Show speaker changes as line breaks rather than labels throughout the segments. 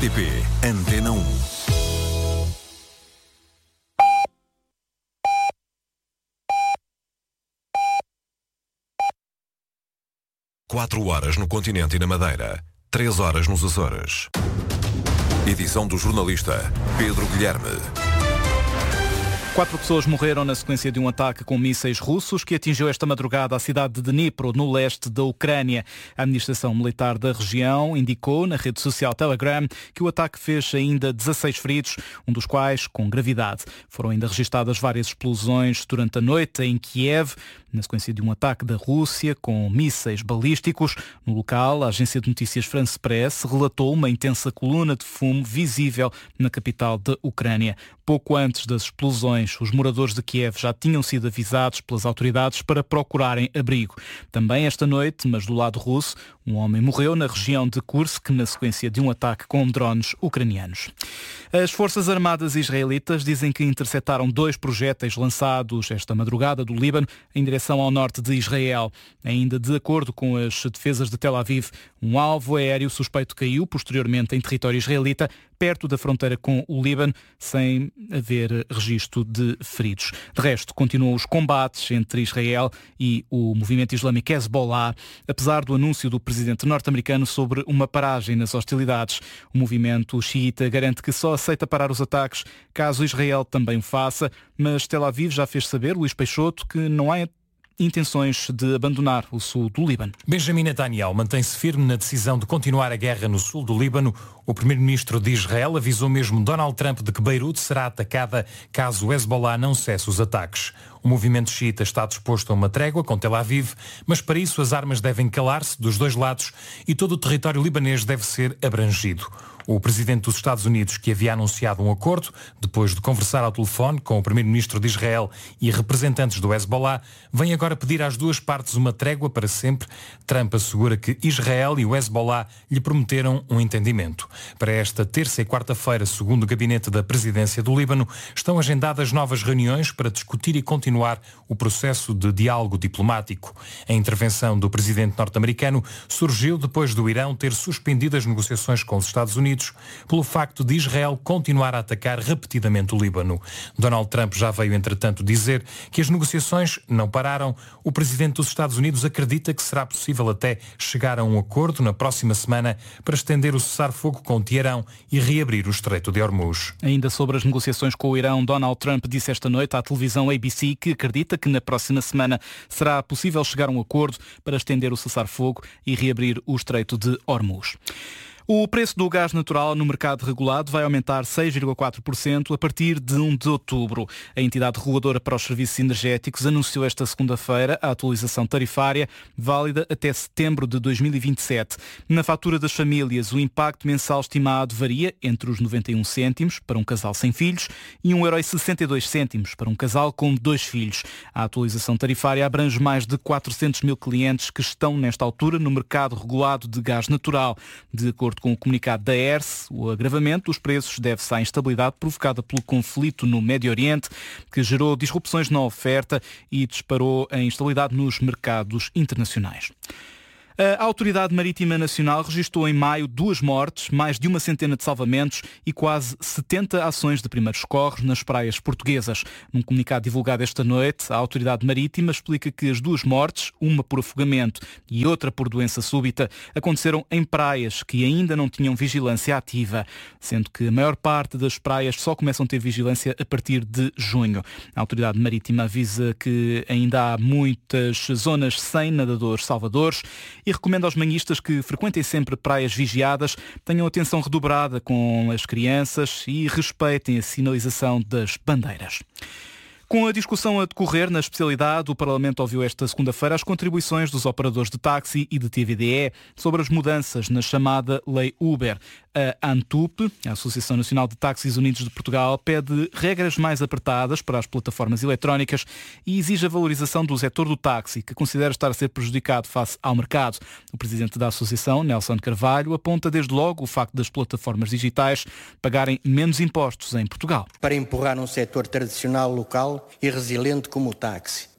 RTP Antena 1. Quatro horas no continente e na Madeira, 3 horas nos Açores. Edição do jornalista Pedro Guilherme.
4 pessoas morreram na sequência de um ataque com mísseis russos que atingiu esta madrugada a cidade de Dnipro, no leste da Ucrânia. A administração militar da região indicou na rede social Telegram que o ataque fez ainda 16 feridos, um dos quais com gravidade. Foram ainda registadas várias explosões durante a noite em Kiev, na sequência de um ataque da Rússia com mísseis balísticos. No local, a agência de notícias France Press relatou uma intensa coluna de fumo visível na capital da Ucrânia. Pouco antes das explosões, os moradores de Kiev já tinham sido avisados pelas autoridades para procurarem abrigo. Também esta noite, mas do lado russo, um homem morreu na região de Kursk na sequência de um ataque com drones ucranianos. As Forças Armadas israelitas dizem que interceptaram 2 projéteis lançados esta madrugada do Líbano em direção ao norte de Israel. Ainda de acordo com as defesas de Tel Aviv, um alvo aéreo suspeito caiu posteriormente em território israelita, perto da fronteira com o Líbano, sem haver registro de feridos. De resto, continuam os combates entre Israel e o movimento islâmico Hezbollah, apesar do anúncio do presidente norte-americano sobre uma paragem nas hostilidades. O movimento xiita garante que só aceita parar os ataques caso Israel também o faça, mas Tel Aviv já fez saber, Luís Peixoto, que não há intenções de abandonar o sul do Líbano.
Benjamin Netanyahu mantém-se firme na decisão de continuar a guerra no sul do Líbano. O primeiro-ministro de Israel avisou mesmo Donald Trump de que Beirute será atacada caso o Hezbollah não cesse os ataques. O movimento xiita está disposto a uma trégua com Tel Aviv, mas para isso as armas devem calar-se dos 2 lados e todo o território libanês deve ser abrangido. O presidente dos Estados Unidos, que havia anunciado um acordo, depois de conversar ao telefone com o primeiro-ministro de Israel e representantes do Hezbollah, vem agora pedir às 2 partes uma trégua para sempre. Trump assegura que Israel e o Hezbollah lhe prometeram um entendimento. Para esta terça e quarta-feira, segundo o gabinete da presidência do Líbano, estão agendadas novas reuniões para discutir e continuar o processo de diálogo diplomático. A intervenção do presidente norte-americano surgiu depois do Irão ter suspendido as negociações com os Estados Unidos pelo facto de Israel continuar a atacar repetidamente o Líbano. Donald Trump já veio, entretanto, dizer que as negociações não pararam. O presidente dos Estados Unidos acredita que será possível até chegar a um acordo na próxima semana para estender o cessar-fogo com Teherão e reabrir o Estreito de Hormuz.
Ainda sobre as negociações com o Irão, Donald Trump disse esta noite à televisão ABC que acredita que na próxima semana será possível chegar a um acordo para estender o cessar-fogo e reabrir o Estreito de Hormuz. O preço do gás natural no mercado regulado vai aumentar 6,4% a partir de 1 de outubro. A entidade reguladora para os serviços energéticos anunciou esta segunda-feira a atualização tarifária válida até setembro de 2027. Na fatura das famílias, o impacto mensal estimado varia entre os 91 cêntimos para um casal sem filhos e 1,62 € para um casal com 2 filhos. A atualização tarifária abrange mais de 400 mil clientes que estão nesta altura no mercado regulado de gás natural. De acordo com o comunicado da ERSE, o agravamento dos preços deve-se à instabilidade provocada pelo conflito no Médio Oriente, que gerou disrupções na oferta e disparou a instabilidade nos mercados internacionais. A Autoridade Marítima Nacional registrou em maio 2 mortes, mais de 100 de salvamentos e quase 70 ações de primeiros socorros nas praias portuguesas. Num comunicado divulgado esta noite, a Autoridade Marítima explica que as 2 mortes, uma por afogamento e outra por doença súbita, aconteceram em praias que ainda não tinham vigilância ativa, sendo que a maior parte das praias só começam a ter vigilância a partir de junho. A Autoridade Marítima avisa que ainda há muitas zonas sem nadadores salvadores e recomenda aos banhistas que frequentem sempre praias vigiadas, tenham atenção redobrada com as crianças e respeitem a sinalização das bandeiras. Com a discussão a decorrer na especialidade, o Parlamento ouviu esta segunda-feira as contribuições dos operadores de táxi e de TVDE sobre as mudanças na chamada Lei Uber. A ANTUP, a Associação Nacional de Táxis Unidos de Portugal, pede regras mais apertadas para as plataformas eletrónicas e exige a valorização do setor do táxi, que considera estar a ser prejudicado face ao mercado. O presidente da Associação, Nelson Carvalho, aponta desde logo o facto das plataformas digitais pagarem menos impostos em Portugal.
Para empurrar um setor tradicional local e resiliente como o táxi.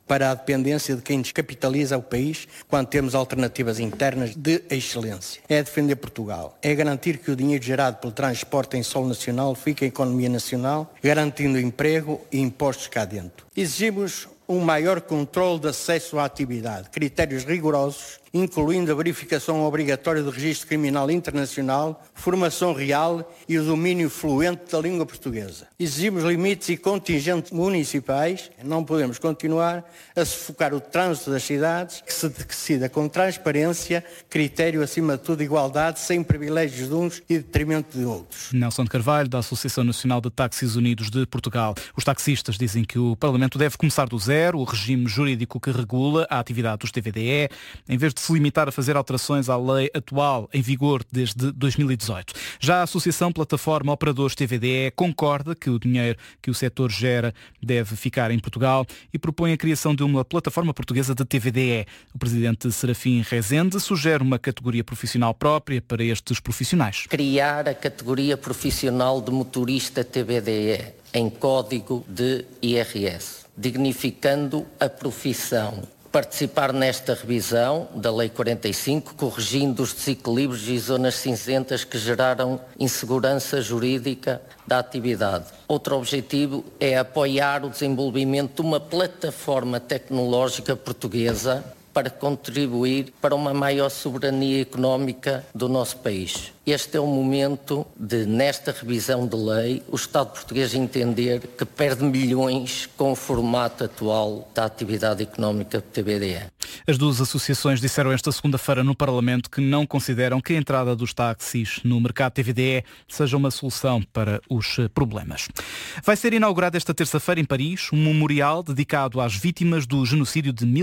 para a dependência de quem descapitaliza o país quando temos alternativas internas de excelência. É defender Portugal. É garantir que o dinheiro gerado pelo transporte em solo nacional fique em economia nacional, garantindo emprego e impostos cá dentro. Exigimos um maior controle de acesso à atividade, critérios rigorosos, incluindo a verificação obrigatória do registro criminal internacional, formação real e o domínio fluente da língua portuguesa. Exigimos limites e contingentes municipais. Não podemos continuar a sufocar o trânsito das cidades, que se decida com transparência, critério acima de tudo, igualdade, sem privilégios de uns e detrimento de outros.
Nelson de Carvalho, da Associação Nacional de Táxis Unidos de Portugal. Os taxistas dizem que o Parlamento deve começar do zero, o regime jurídico que regula a atividade dos TVDE, em vez de se limitar a fazer alterações à lei atual em vigor desde 2018. Já a Associação Plataforma Operadores TVDE concorda que o dinheiro que o setor gera deve ficar em Portugal e propõe a criação de uma plataforma portuguesa de TVDE. O presidente Serafim Rezende sugere uma categoria profissional própria para estes profissionais.
Criar a categoria profissional de motorista TVDE em código de IRS, dignificando a profissão. Participar nesta revisão da Lei 45, corrigindo os desequilíbrios e zonas cinzentas que geraram insegurança jurídica da atividade. Outro objetivo é apoiar o desenvolvimento de uma plataforma tecnológica portuguesa para contribuir para uma maior soberania económica do nosso país. Este é o momento de, nesta revisão de lei, o Estado português entender que perde milhões com o formato atual da atividade económica do TVDE.
As duas associações disseram esta segunda-feira no Parlamento que não consideram que a entrada dos táxis no mercado TVDE seja uma solução para os problemas. Vai ser inaugurado esta terça-feira em Paris um memorial dedicado às vítimas do genocídio de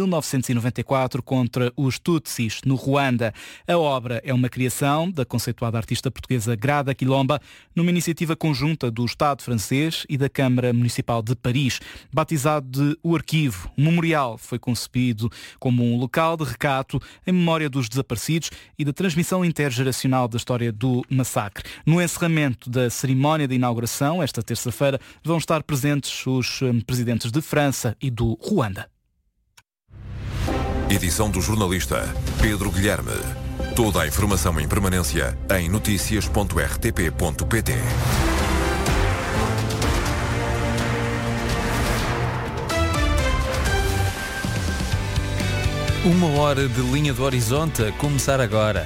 1994 contra os Tutsis, no Ruanda. A obra é uma criação da conceituada artista portuguesa Grada Quilomba, numa iniciativa conjunta do Estado francês e da Câmara Municipal de Paris. Batizado de O Arquivo, o memorial foi concebido como um local de recato em memória dos desaparecidos e da transmissão intergeracional da história do massacre. No encerramento da cerimónia de inauguração, esta terça-feira, vão estar presentes os presidentes de França e do Ruanda.
Edição do jornalista Pedro Guilherme. Toda a informação em permanência em noticias.rtp.pt.
Uma hora de linha do horizonte a começar agora.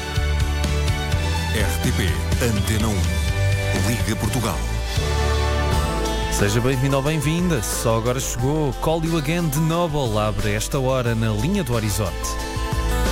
RTP Antena 1. Liga Portugal.
Seja bem-vindo ou bem-vinda. Só agora chegou Call You Again de Noble. Abre esta hora na linha do horizonte.